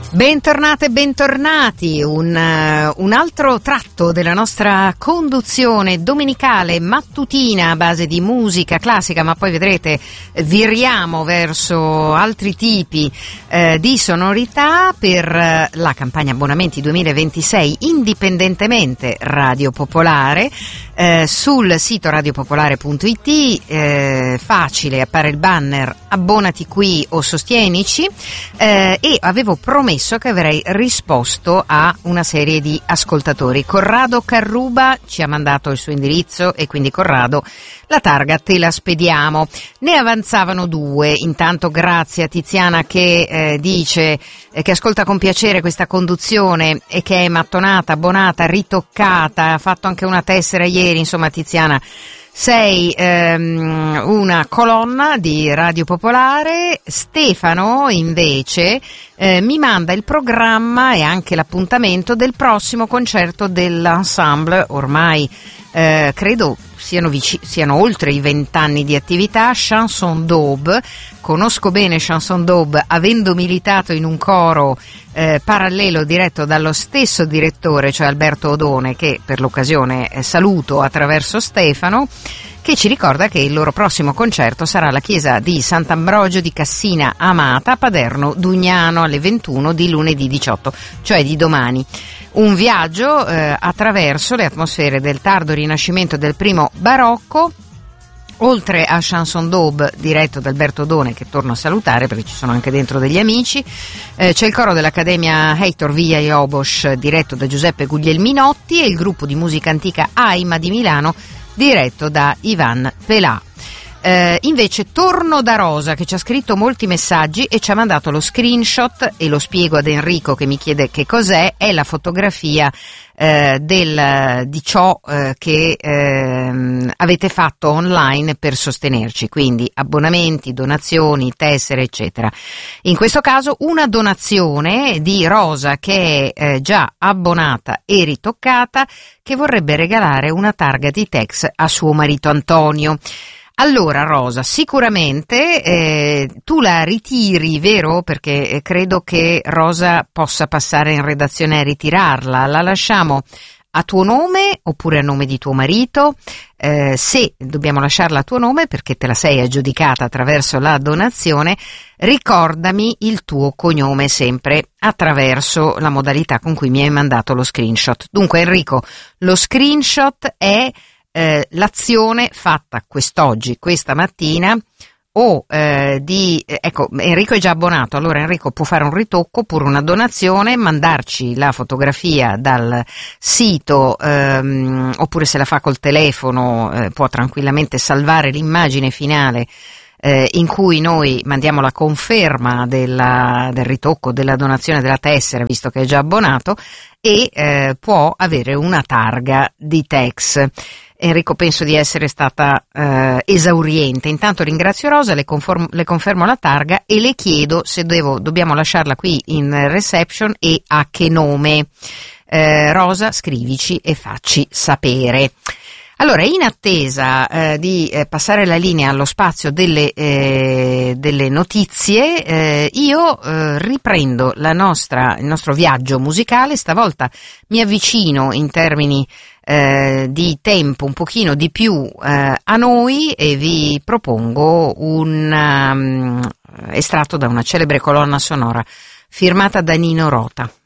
Bentornate e bentornati, un altro tratto della nostra conduzione domenicale mattutina a base di musica classica, ma poi vedrete viriamo verso altri tipi di sonorità per la campagna abbonamenti 2026 indipendentemente Radio Popolare. Sul sito radiopopolare.it facile, appare il banner abbonati qui o sostienici, e avevo promesso che avrei risposto a una serie di ascoltatori. Corrado Carruba ci ha mandato il suo indirizzo e quindi Corrado, la targa te la spediamo. Ne avanzavano due. Intanto grazie a Tiziana che dice che ascolta con piacere questa conduzione e che è mattonata, abbonata, ritoccata, ha fatto anche una tessera ieri. Insomma, Tiziana, sei una colonna di Radio Popolare. Stefano invece mi manda il programma e anche l'appuntamento del prossimo concerto dell'ensemble, ormai credo siano oltre i 20 anni di attività, Chanson d'Aube. Conosco bene Chanson d'Aube, avendo militato in un coro parallelo diretto dallo stesso direttore, cioè Alberto Odone, che per l'occasione saluto attraverso Stefano, che ci ricorda che il loro prossimo concerto sarà alla chiesa di Sant'Ambrogio di Cassina Amata a Paderno Dugnano alle 21 di lunedì 18, cioè di domani. Un viaggio attraverso le atmosfere del tardo Rinascimento e del primo barocco. Oltre a Chanson d'Aube diretto da Alberto Odone, che torno a salutare perché ci sono anche dentro degli amici, c'è il coro dell'Accademia Heitor Villa e Obosch diretto da Giuseppe Guglielminotti e il gruppo di musica antica Aima di Milano diretto da Ivan Pelà. Invece torno da Rosa, che ci ha scritto molti messaggi e ci ha mandato lo screenshot, e lo spiego ad Enrico che mi chiede che cos'è. È la fotografia di ciò che avete fatto online per sostenerci, quindi abbonamenti, donazioni, tessere eccetera. In questo caso una donazione di Rosa, che è già abbonata e ritoccata, che vorrebbe regalare una targa di Tex a suo marito Antonio. Allora Rosa, sicuramente tu la ritiri, vero? Perché credo che Rosa possa passare in redazione a ritirarla. La lasciamo a tuo nome oppure a nome di tuo marito? Se dobbiamo lasciarla a tuo nome perché te la sei aggiudicata attraverso la donazione, ricordami il tuo cognome sempre attraverso la modalità con cui mi hai mandato lo screenshot. Dunque Enrico, lo screenshot è l'azione fatta quest'oggi, questa mattina, ecco, Enrico è già abbonato, allora Enrico può fare un ritocco oppure una donazione, mandarci la fotografia dal sito, oppure se la fa col telefono può tranquillamente salvare l'immagine finale in cui noi mandiamo la conferma del ritocco, della donazione della tessera, visto che è già abbonato, e può avere una targa di Tex. Enrico, penso di essere stata esauriente. Intanto ringrazio Rosa, le confermo la targa e le chiedo se dobbiamo lasciarla qui in reception e a che nome. Rosa, scrivici e facci sapere. Allora, in attesa di passare la linea allo spazio delle notizie, io riprendo il nostro viaggio musicale. Stavolta mi avvicino in termini di tempo un pochino di più a noi e vi propongo un estratto da una celebre colonna sonora firmata da Nino Rota.